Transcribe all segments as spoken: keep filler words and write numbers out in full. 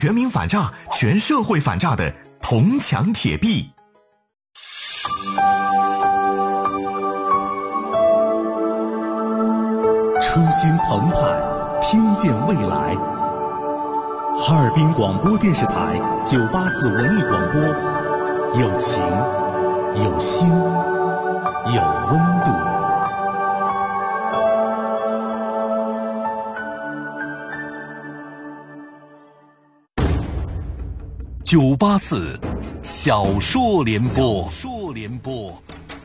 全民反诈，全社会反诈的铜墙铁壁。 初心澎湃，听见未来。哈尔滨广播电视台九八四文艺广播，有情，有心，有温度。 九八四小说联播，小说联播。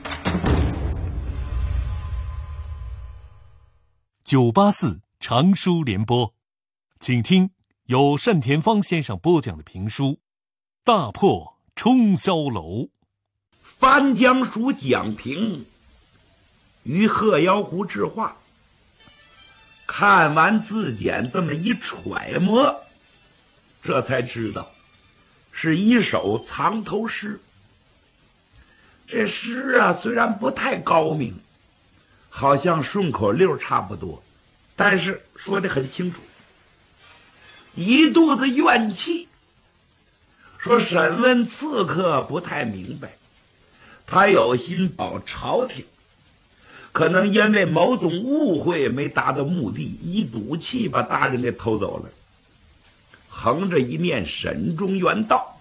九八四长书联播，请听由单田芳先生播讲的评书《大破冲霄楼》。 范江书讲评与贺瑶湖之话，看完字典这么一揣摩，这才知道是一首藏头诗。这诗啊，虽然不太高明，好像顺口溜差不多，但是说得很清楚，一肚子怨气。说审问刺客不太明白，他有心保朝廷，可能因为某种误会没达到目的，一赌气把大人给偷走了。横着一念沈中原道，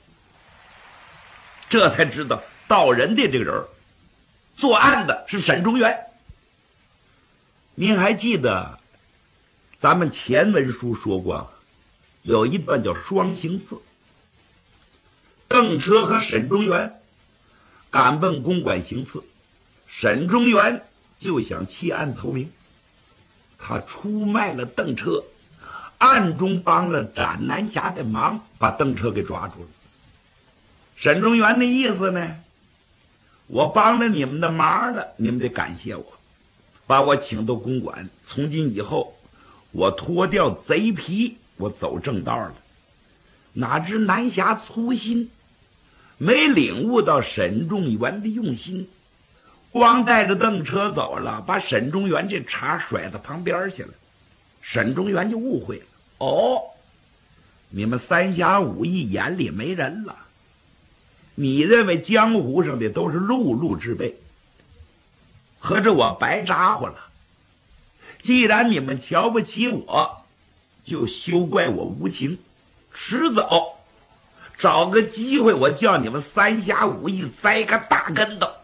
这才知道盗人的这个人作案的是沈中原。您还记得咱们前文书说过，有一段叫双行刺，邓车和沈中原赶奔公馆行刺，沈中原就想弃暗投明，他出卖了邓车，暗中帮了斩南侠的忙，把邓车给抓住了。沈中原的意思呢，我帮了你们的忙了，你们得感谢我，把我请到公馆，从今以后我脱掉贼皮，我走正道了。哪知南侠粗心，没领悟到沈中原的用心，光带着邓车走了，把沈中原这茬甩到旁边去了。沈中原就误会了，哦，你们三侠五义眼里没人了，你认为江湖上的都是碌碌之辈，合着我白扎呼了。既然你们瞧不起我，就休怪我无情，迟早找个机会，我叫你们三侠五义栽个大跟头。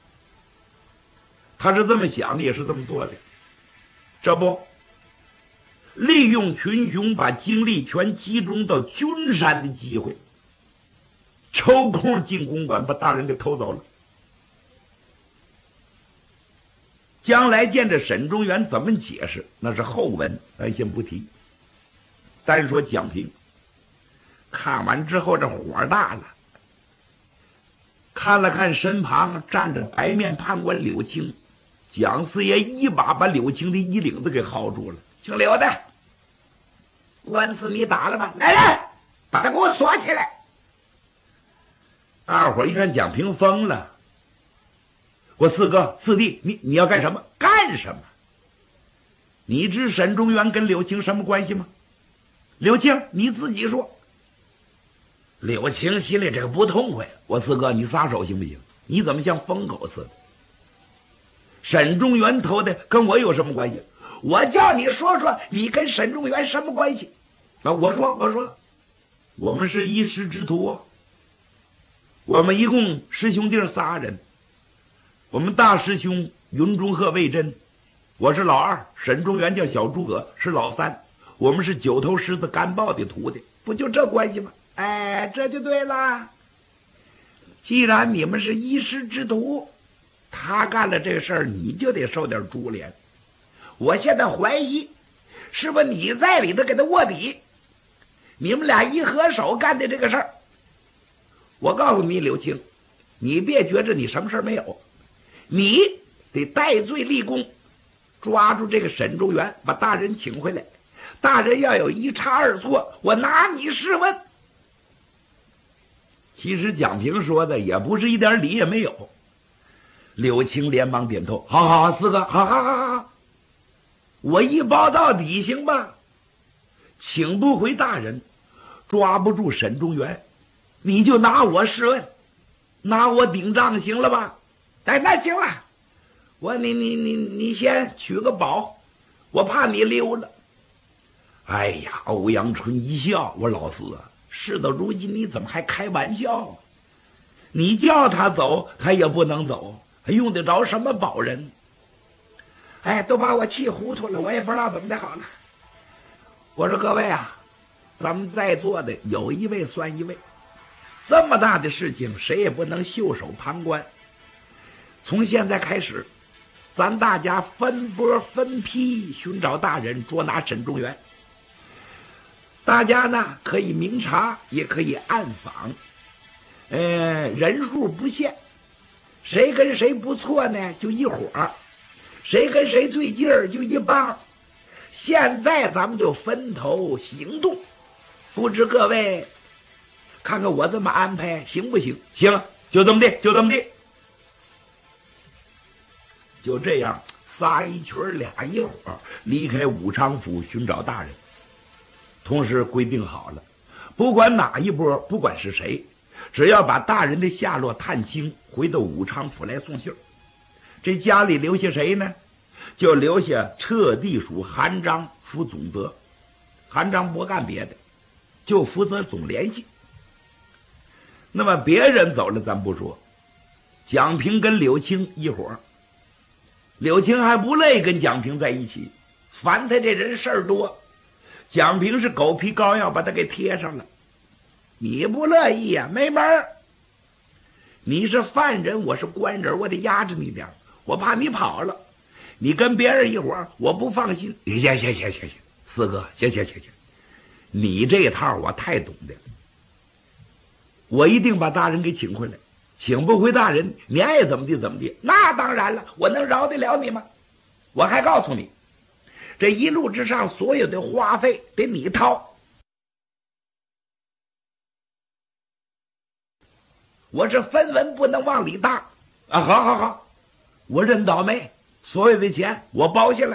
他是这么想的，也是这么做的。这不利用群雄把精力全集中到君山的机会，抽空进公馆把大人给偷走了。将来见着沈中原怎么解释，那是后文，咱先不提。单说讲评，看完之后这火大了，看了看身旁站着白面判官柳青，蒋四爷一把把柳青的衣领子给薅住了。姓柳的，官司你打了吧？来人，把他给我锁起来。大伙一看蒋平疯了，我四哥四弟，你你要干什么？干什么？你知沈中原跟柳青什么关系吗？柳青你自己说。柳青心里这个不痛快，我四哥你撒手行不行？你怎么像疯狗似的？沈中原偷的跟我有什么关系？我叫你说说你跟沈中原什么关系？啊，我说我说我们是一师之徒，我们一共师兄弟仨人，我们大师兄云中鹤魏真，我是老二，沈中原叫小诸葛是老三，我们是九头狮子甘豹的徒弟，不就这关系吗？哎，这就对了。既然你们是一师之徒，他干了这事儿，你就得受点株连。我现在怀疑，是不是你在里头给他卧底？你们俩一合手干的这个事儿。我告诉你，柳青，你别觉着你什么事儿没有，你得戴罪立功，抓住这个沈中原，把大人请回来。大人要有一差二错，我拿你试问。其实蒋平说的也不是一点理也没有。柳青连忙点头，好好好，四哥，好好好好，我一包到底行吧？请不回大人， 抓不住沈中原，你就拿我试问，拿我顶账行了吧？哎，那行了，我你你你你先取个保，我怕你溜了。哎呀，欧阳春一笑，我老四啊，事到如今你怎么还开玩笑啊？你叫他走，他也不能走，还用得着什么保人？哎，都把我气糊涂了，我也不知道怎么的好了。我说各位啊，咱们在座的有一位算一位，这么大的事情谁也不能袖手旁观。从现在开始，咱大家分拨分批寻找大人，捉拿沈中原。大家呢可以明察，也可以暗访，呃，人数不限，谁跟谁不错呢，就一伙儿；谁跟谁对劲儿，就一帮。现在咱们就分头行动，不知各位看看我这么安排行不行？行，就这么的，就这么的。就这样，仨一群俩一伙离开武昌府寻找大人。同时规定好了，不管哪一波，不管是谁，只要把大人的下落探清，回到武昌府来送信儿。这家里留下谁呢？就留下撤地署韩章负总责。韩章不干别的，就负责总联系。那么别人走了咱不说，蒋平跟柳青一伙儿，柳青还不乐意跟蒋平在一起，烦他这人事儿多。蒋平是狗皮膏药把他给贴上了，你不乐意呀、啊？没门儿！你是犯人，我是官人，我得压着你点，我怕你跑了。你跟别人一伙儿，我不放心。行行行行行，四哥，行行行行，你这套我太懂的了。我一定把大人给请回来，请不回大人，你爱怎么地怎么地。那当然了，我能饶得了你吗？我还告诉你，这一路之上所有的花费得你掏。我这分文不能往里搭啊！好好好，我认倒霉，所有的钱我包下来。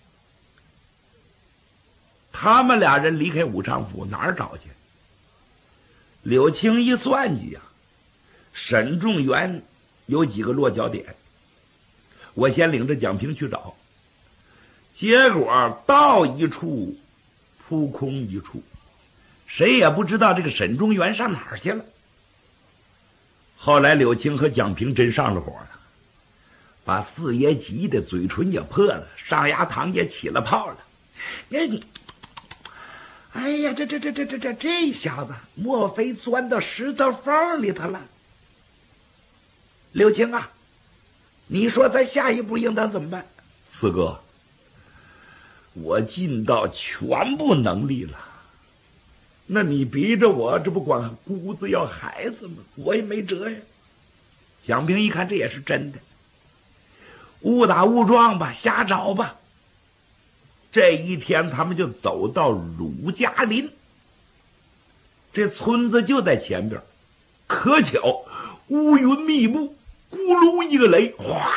他们俩人离开武昌府哪儿找去？柳青一算计呀、啊，沈仲元有几个落脚点，我先领着蒋平去找。结果到一处扑空一处，谁也不知道这个沈中元上哪儿去了。后来柳青和蒋平真上了火了，把四爷急的嘴唇也破了，上牙膛也起了泡了。哎，哎呀，这这这这这这这小子，莫非钻到石头缝里头了？柳青啊，你说咱下一步应当怎么办？四哥，我尽到全部能力了，那你逼着我，这不光姑子要孩子吗？我也没辙呀。蒋平一看这也是真的，误打误撞吧，瞎找吧。这一天他们就走到鲁家林，这村子就在前边，可巧乌云密布，咕噜一个雷，哗，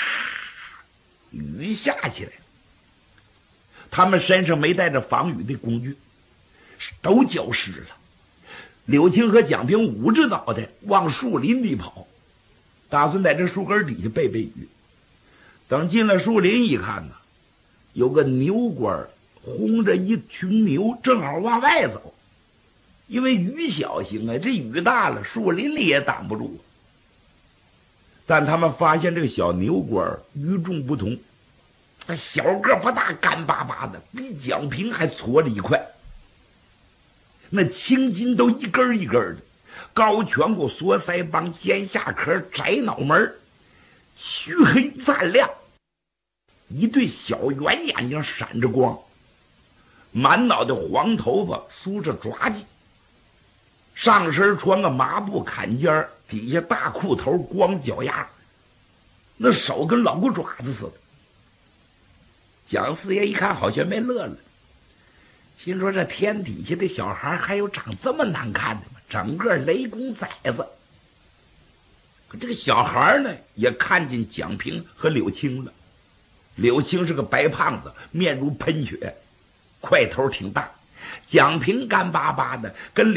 雨下起来。他们身上没带着防雨的工具，都浇湿了。柳青和蒋平捂着脑袋往树林里跑，打算在这树根底下避避雨。等进了树林一看呢，有个牛倌轰着一群牛正好往外走，因为雨小行啊，这雨大了树林里也挡不住。但他们发现这个小牛倌与众不同，小个不大，干巴巴的，比蒋平还矬了一块。那青筋都一根一根的，高颧骨、缩腮帮、尖下壳、窄脑门，须黑赞亮，一对小圆眼睛闪着光，满脑袋黄头发梳着抓髻，上身穿个麻布坎肩，底下大裤头光脚丫，那手跟老骨爪子似的。蒋四爷一看好像没乐了，心说这天底下的小孩还有长这么难看的吗？整个雷公崽子。可这个小孩呢也看见蒋平和柳青了。柳青是个白胖子，面如喷血，块头挺大。 蒋平干巴巴的跟